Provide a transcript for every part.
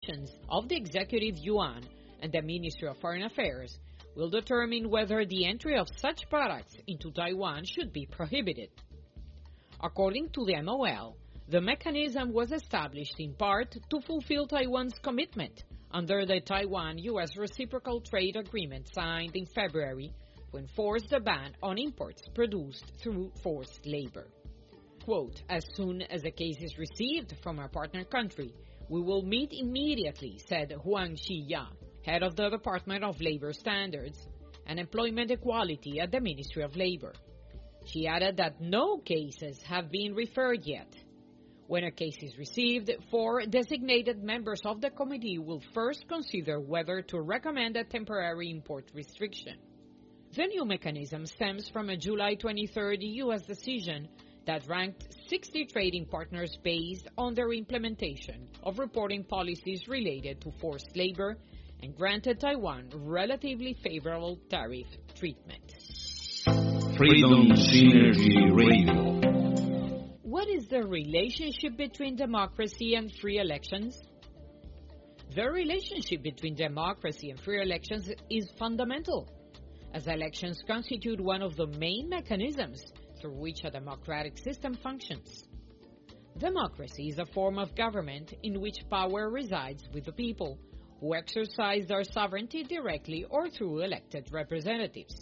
functions of the Executive Yuan and the Ministry of Foreign Affairs will determine whether the entry of such products into Taiwan should be prohibited. According to the MOL, the mechanism was established in part to fulfill Taiwan's commitment under the Taiwan-U.S. Reciprocal Trade Agreement signed in February to enforce the ban on imports produced through forced labor. Quote, "As soon as a case is received from our partner country, we will meet immediately," said Huang Xiya, head of the Department of Labor Standards and Employment Equality at the Ministry of Labor. She added that no cases have been referred yet. When a case is received, 4 designated members of the committee will first consider whether to recommend a temporary import restriction. The new mechanism stems from a July 23rd U.S. decision that ranked 60 trading partners based on their implementation of reporting policies related to forced labor and granted Taiwan relatively favorable tariff treatment. Freedom Synergy Radio. What is the relationship between democracy and free elections? The relationship between democracy and free elections is fundamental, as elections constitute one of the main mechanisms through which a democratic system functions. Democracy is a form of government in which power resides with the people, who exercise their sovereignty directly or through elected representatives.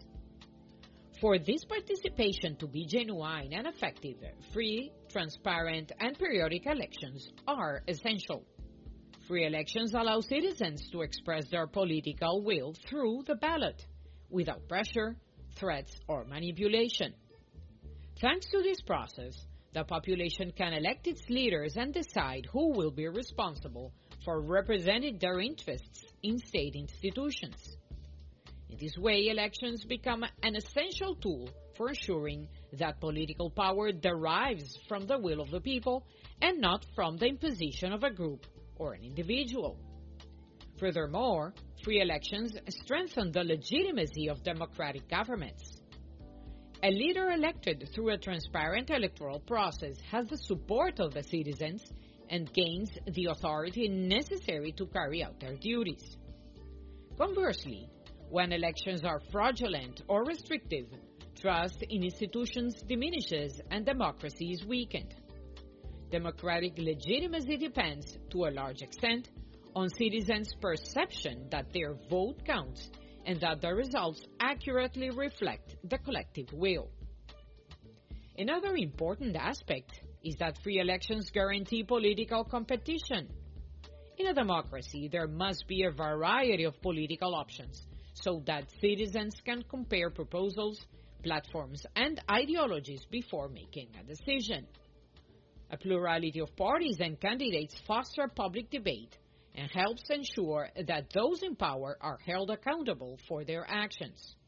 For this participation to be genuine and effective, free, transparent, and periodic elections are essential. Free elections allow citizens to express their political will through the ballot, without pressure, threats, or manipulation. Thanks to this process, the population can elect its leaders and decide who will be responsible for representing their interests in state institutions. In this way, elections become an essential tool for ensuring that political power derives from the will of the people and not from the imposition of a group or an individual. Furthermore, free elections strengthen the legitimacy of democratic governments. A leader elected through a transparent electoral process has the support of the citizens and gains the authority necessary to carry out their duties. Conversely, when elections are fraudulent or restrictive, trust in institutions diminishes and democracy is weakened. Democratic legitimacy depends, to a large extent, on citizens' perception that their vote counts and that the results accurately reflect the collective will. Another important aspect is that free elections guarantee political competition. In a democracy, there must be a variety of political options so that citizens can compare proposals, platforms, and ideologies before making a decision. A plurality of parties and candidates foster public debate and helps ensure that those in power are held accountable for their actions.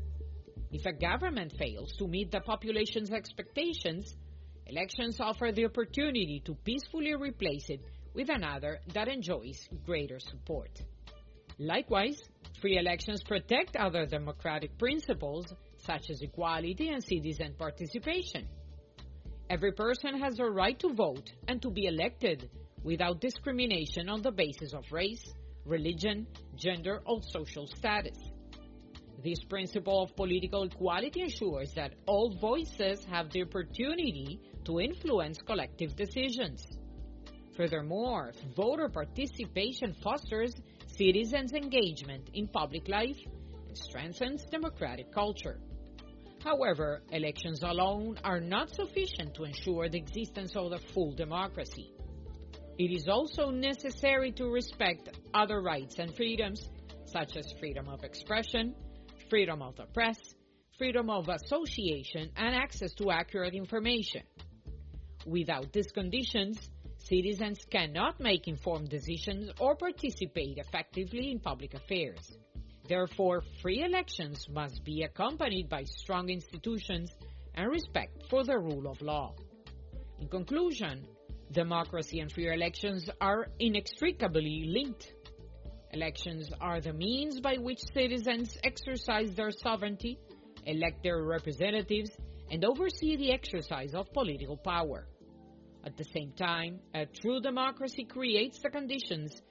If a government fails to meet the population's expectations, elections offer the opportunity to peacefully replace it with another that enjoys greater support. Likewise, free elections protect other democratic principles such as equality and citizen participation. Every person has a right to vote and to be elected without discrimination on the basis of race, religion, gender, or social status. This principle of political equality ensures that all voices have the opportunity to influence collective decisions. Furthermore, voter participation fosters citizens' engagement in public life and strengthens democratic culture. However, elections alone are not sufficient to ensure the existence of the full democracy. It is also necessary to respect other rights and freedoms, such as freedom of expression, freedom of the press, freedom of association, and access to accurate information. Without these conditions, citizens cannot make informed decisions or participate effectively in public affairs. Therefore, free elections must be accompanied by strong institutions and respect for the rule of law. In conclusion, democracy and free elections are inextricably linked. Elections are the means by which citizens exercise their sovereignty, elect their representatives, and oversee the exercise of political power. At the same time, a true democracy creates the conditions